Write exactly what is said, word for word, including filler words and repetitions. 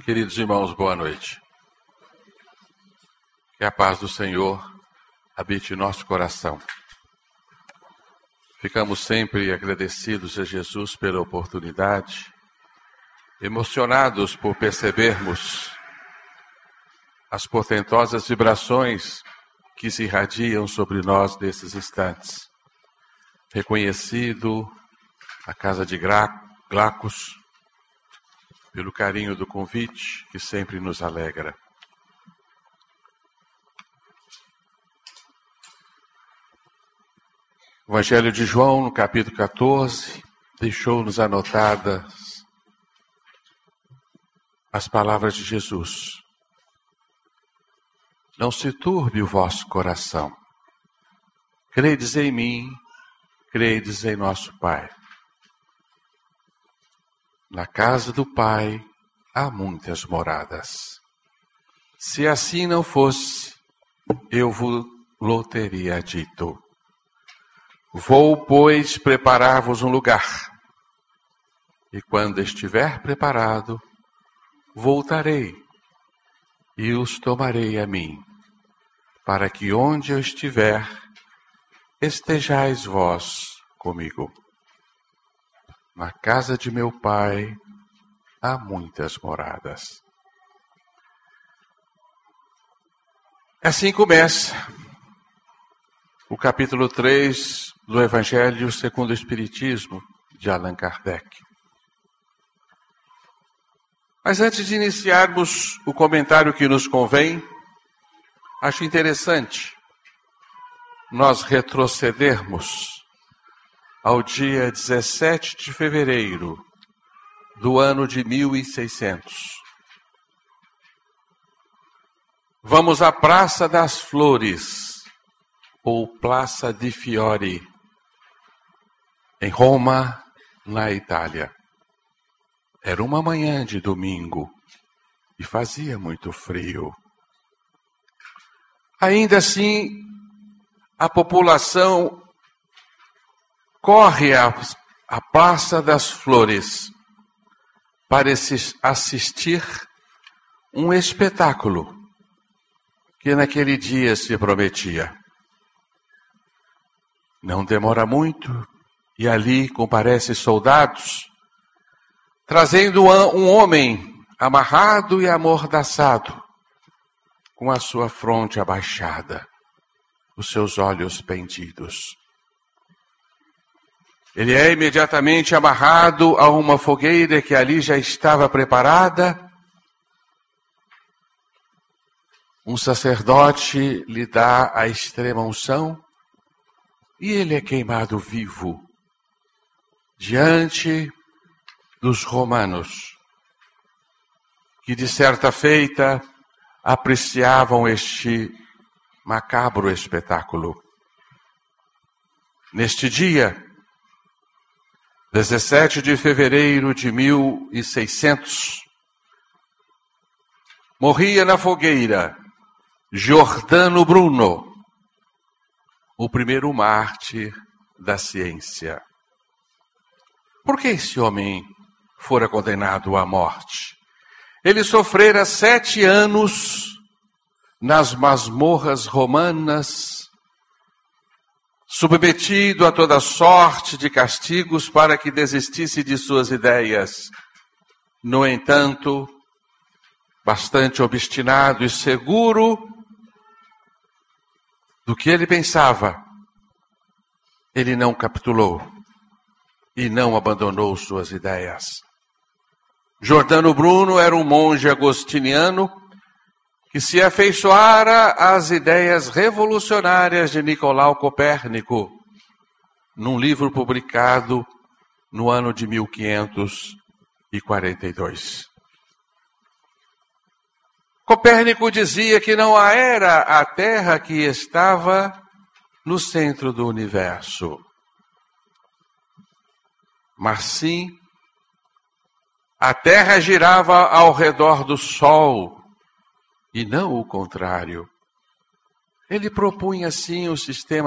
Queridos irmãos, boa noite. Que a paz do Senhor habite em nosso coração. Ficamos sempre agradecidos a Jesus pela oportunidade, emocionados por percebermos as portentosas vibrações que se irradiam sobre nós nesses instantes. Reconhecido a casa de Glacos, pelo carinho do convite que sempre nos alegra. O Evangelho de João, no capítulo quatorze, deixou-nos anotadas as palavras de Jesus. Não se turbe o vosso coração. Credes em mim, credes em nosso Pai. Na casa do Pai há muitas moradas. Se assim não fosse, eu vos teria dito. Vou, pois, preparar-vos um lugar. E quando estiver preparado, voltarei e os tomarei a mim, para que onde eu estiver, estejais vós comigo. Na casa de meu Pai há muitas moradas. Assim começa o capítulo três do Evangelho segundo o Espiritismo, de Allan Kardec. Mas antes de iniciarmos o comentário que nos convém, acho interessante nós retrocedermos ao dia dezessete de fevereiro do ano de mil e seiscentos. Vamos à Praça das Flores, ou Plaza di Fiori, em Roma, na Itália. Era uma manhã de domingo e fazia muito frio. Ainda assim, a população corre à, à Praça das Flores para assistir um espetáculo que naquele dia se prometia. Não demora muito e ali comparecem soldados, trazendo um homem amarrado e amordaçado, com a sua fronte abaixada, os seus olhos pendidos. Ele é imediatamente amarrado a uma fogueira que ali já estava preparada. Um sacerdote lhe dá a extrema unção e ele é queimado vivo diante dos romanos, que de certa feita apreciavam este macabro espetáculo. Neste dia, dezessete de fevereiro de mil e seiscentos, morria na fogueira Giordano Bruno, o primeiro mártir da ciência. Por que esse homem fora condenado à morte? Ele sofrera sete anos nas masmorras romanas, submetido a toda sorte de castigos para que desistisse de suas ideias. No entanto, bastante obstinado e seguro do que ele pensava, ele não capitulou e não abandonou suas ideias. Giordano Bruno era um monge agostiniano que se afeiçoara às ideias revolucionárias de Nicolau Copérnico, num livro publicado no ano de mil quinhentos e quarenta e dois. Copérnico dizia que não era a Terra que estava no centro do universo, mas sim a Terra girava ao redor do Sol, e não o contrário. Ele propunha, assim, um sistema